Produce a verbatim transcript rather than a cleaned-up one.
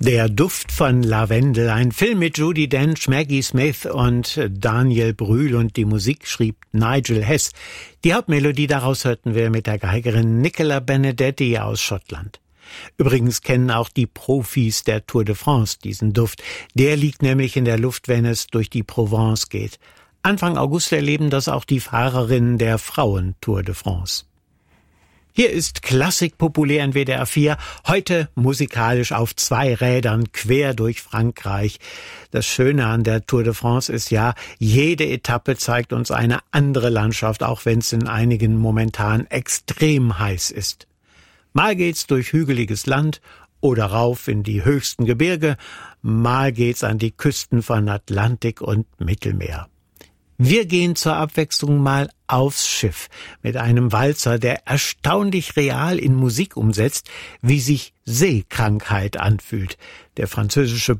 Der Duft von Lavendel, ein Film mit Judi Dench, Maggie Smith und Daniel Brühl, und die Musik schrieb Nigel Hess. Die Hauptmelodie daraus hörten wir mit der Geigerin Nicola Benedetti aus Schottland. Übrigens kennen auch die Profis der Tour de France diesen Duft. Der liegt nämlich in der Luft, wenn es durch die Provence geht. Anfang August erleben das auch die Fahrerinnen der Frauen-Tour de France. Hier ist Klassik populär in W D R vier, heute musikalisch auf zwei Rädern quer durch Frankreich. Das Schöne an der Tour de France ist ja, jede Etappe zeigt uns eine andere Landschaft, auch wenn es in einigen momentan extrem heiß ist. Mal geht's durch hügeliges Land oder rauf in die höchsten Gebirge, mal geht's an die Küsten von Atlantik und Mittelmeer. Wir gehen zur Abwechslung mal aufs Schiff mit einem Walzer, der erstaunlich real in Musik umsetzt, wie sich Seekrankheit anfühlt. Der französische